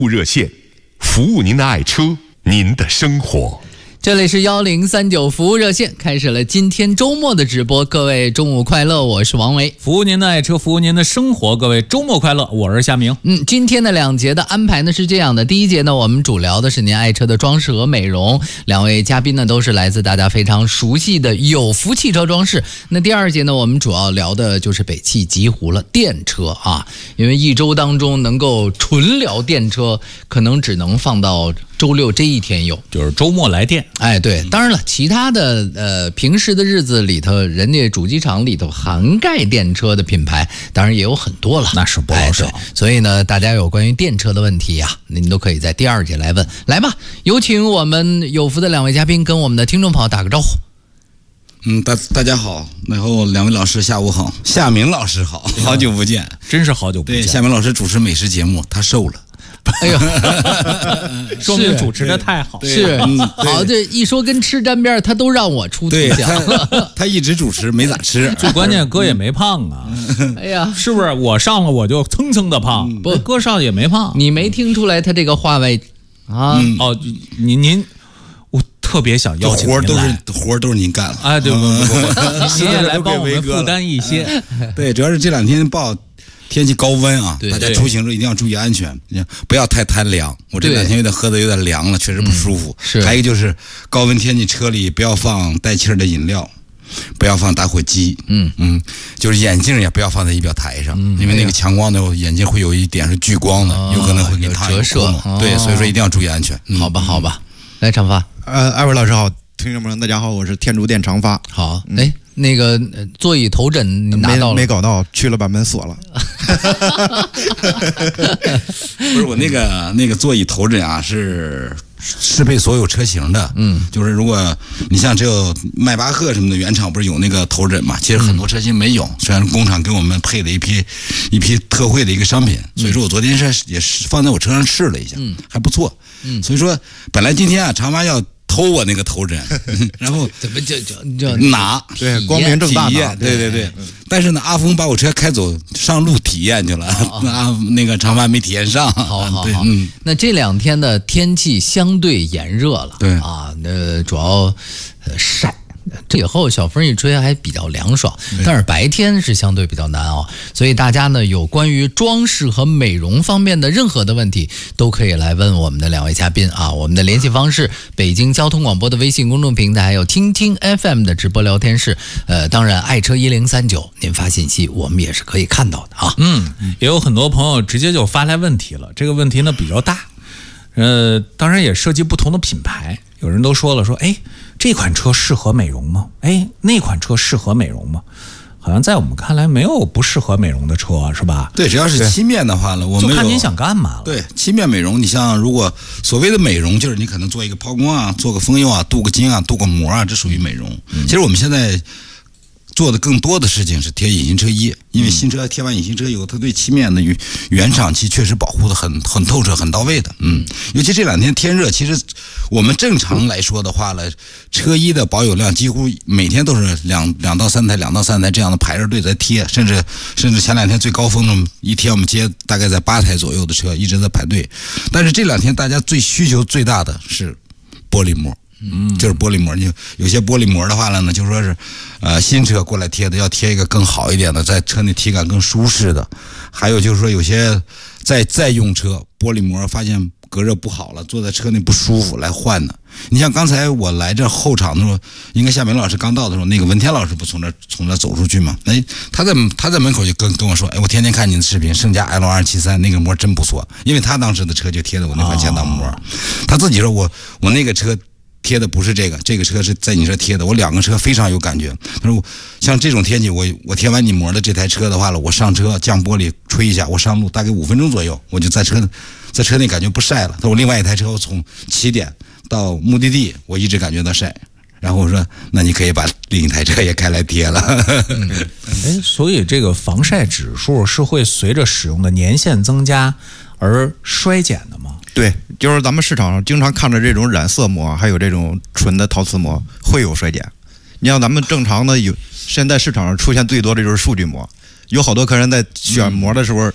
热线，服务您的爱车，您的生活。 这里是1039服务热线，开始了今天周末的直播。各位中午快乐，我是王维， 服务您的爱车，服务您的生活。各位周末快乐，我是夏明。 今天的2节的安排呢是这样的。第一节呢，我们主聊的是您爱车的装饰和美容，两位嘉宾呢都是来自大家非常熟悉的有福汽车装饰。那第2节呢，我们主要聊的就是北汽极狐了，电车啊，因为一周当中能够纯聊电车，可能只能放到周六这一天有， 就是周末来电。 哎，对，当然了，其他的平时的日子里头，人家主机厂里头涵盖电车的品牌，当然也有很多了， 那是不老少。 所以呢，大家有关于电车的问题啊，您都可以在第2节来问。来吧，有请我们有福的2位嘉宾跟我们的听众朋友打个招呼。 大家好，然后2位老师下午好，夏明老师好，好久不见， 真是好久不见。 对，夏明老师主持美食节目，他瘦了。 哎呦， 说明主持的太好。 是，好，这一说跟吃沾边，他都让我出图像。 他一直主持没咋吃， 最关键哥也没胖啊。 哎呀， 是不是我上了我就蹭蹭的胖？不，哥上也没胖。 你没听出来他这个话外啊？ 哦，您。我特别想邀请您来， 活都是您干了。 哎，对不，您也来帮我们负担一些。 对，主要是这2天报天气高温啊，大家出行时一定要注意安全，不要太贪凉。我这2天喝的有点凉了，确实不舒服。 是， 还有一个就是高温天气车里不要放带气儿的饮料，不要放打火机。就是眼镜也不要放在仪表台上，因为那个强光的眼镜会有一点是聚光的，有可能会给它折射。 对，所以说一定要注意安全。 好吧，来长发。 艾文老师好，听众朋友大家好，我是天竺电长发。 好，那个座椅头枕你拿到了没搞到，去了把门锁了。 不是我那个座椅头枕啊，是适配所有车型的。就是如果你像只有迈巴赫什么的原厂不是有那个头枕嘛，其实很多车型没有，虽然工厂给我们配的一批特惠的一个商品，所以说我昨天也是放在我车上试了一下，还不错。所以说本来今天啊长发要偷我那个头枕，然后怎么就拿对光明正大的对。但是呢，阿峰把我车开走上路体验去了，那个长发没体验上。 好，那这2天的天气相对炎热了， 对啊，主要晒。这以后小风一吹还比较凉爽，但是白天是相对比较难熬，所以大家呢有关于装饰和美容方面的任何的问题都可以来问我们的2位嘉宾啊。我们的联系方式北京交通广播的微信公众平台，还有听听 FM 的直播聊天室，当然爱车1039您发信息我们也是可以看到的啊。 也有很多朋友直接就发来问题了，这个问题呢比较大，当然也涉及不同的品牌，有人都说了哎，这款车适合美容吗？哎，那款车适合美容吗？好像在我们看来没有不适合美容的车，是吧？ 对，只要是漆面的话呢，我们就看您想干嘛了。 对，漆面美容，你像如果所谓的美容，就是你可能做一个抛光啊，做个封釉啊，镀个金啊，镀个膜啊，这属于美容。其实我们现在做的更多的事情是贴隐形车衣，因为新车贴完隐形车以后，它对漆面的原厂漆确实保护的很透彻、很到位的。尤其这2天天热，其实我们正常来说的话了，车衣的保有量几乎每天都是两到三台这样的排着队在贴，甚至前2天最高峰的一天我们接大概在8台左右的车一直在排队。但是这2天大家需求最大的是玻璃膜。就是玻璃膜，有些玻璃膜的话呢，就说是，新车过来贴的，要贴一个更好一点的，在车内体感更舒适的。还有就是说，有些在用车玻璃膜发现隔热不好了，坐在车内不舒服来换的。你像刚才我来这后场的时候，应该夏明老师刚到的时候，那个文天老师不从那走出去吗？他在门口就跟我说，我天天看你的视频，盛佳 L273 那个膜真不错，因为他当时的车就贴的我那款前挡膜，他自己说我那个车贴的不是这个车是在你这贴的，我2个车非常有感觉。他说像这种天气，我贴完你膜的这台车的话了，我上车降玻璃吹一下，我上路大概5分钟左右，我就在车内感觉不晒了。他说我另外一台车我从起点到目的地我一直感觉到晒，然后我说那你可以把另一台车也开来贴了。 所以这个防晒指数是会随着使用的年限增加而衰减的吗？ 对，就是咱们市场上经常看着这种染色膜，还有这种纯的陶瓷膜会有衰减。你像咱们正常的现在市场上出现最多的就是数据膜，有好多客人在选膜的时候